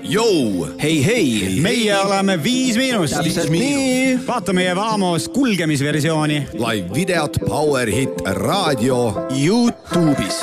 Jou! Hei, meie oleme 5 Miinust. Täpselt nii. Vaata meie Vaamos kulgemisversiooni. Live videot Power Hit raadio YouTube'is.